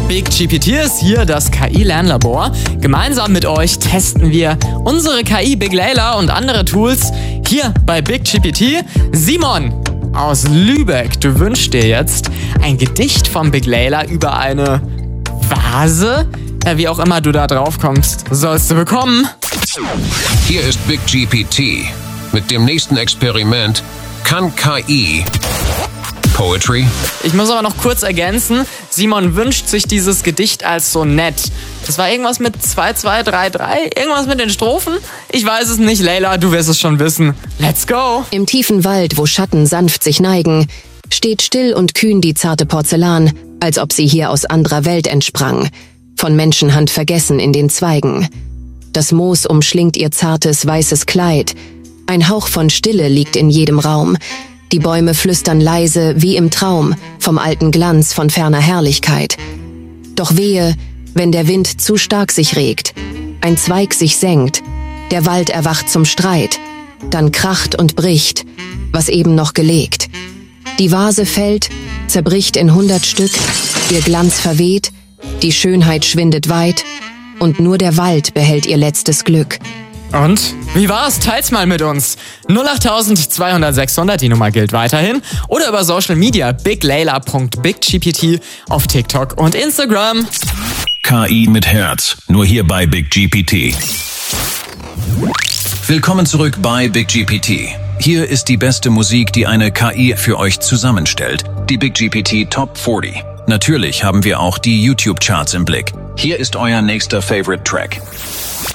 BigGPT ist hier, das KI-Lernlabor. Gemeinsam mit euch testen wir unsere KI Big Layla und andere Tools hier bei BigGPT. Simon aus Lübeck, du wünschst dir jetzt ein Gedicht von Big Layla über eine Vase? Ja, wie auch immer du da drauf kommst, sollst du bekommen. Hier ist BigGPT. Mit dem nächsten Experiment kann KI Poetry. Ich muss aber noch kurz ergänzen, Simon wünscht sich dieses Gedicht als Sonett. Das war irgendwas mit 2-2-3-3, irgendwas mit den Strophen? Ich weiß es nicht, Layla, du wirst es schon wissen. Let's go! Im tiefen Wald, wo Schatten sanft sich neigen, steht still und kühn die zarte Porzellan, als ob sie hier aus anderer Welt entsprang, von Menschenhand vergessen in den Zweigen. Das Moos umschlingt ihr zartes, weißes Kleid, ein Hauch von Stille liegt in jedem Raum, die Bäume flüstern leise wie im Traum vom alten Glanz von ferner Herrlichkeit. Doch wehe, wenn der Wind zu stark sich regt, ein Zweig sich senkt, der Wald erwacht zum Streit, dann kracht und bricht, was eben noch gelegt. Die Vase fällt, zerbricht in 100 Stück, ihr Glanz verweht, die Schönheit schwindet weit und nur der Wald behält ihr letztes Glück. Und? Wie war's? Teilt's mal mit uns. 08200 600, die Nummer gilt weiterhin. Oder über Social Media biglayla.biggpt auf TikTok und Instagram. KI mit Herz, nur hier bei BigGPT. Willkommen zurück bei BigGPT. Hier ist die beste Musik, die eine KI für euch zusammenstellt. Die BigGPT Top 40. Natürlich haben wir auch die YouTube-Charts im Blick. Hier ist euer nächster Favorite Track.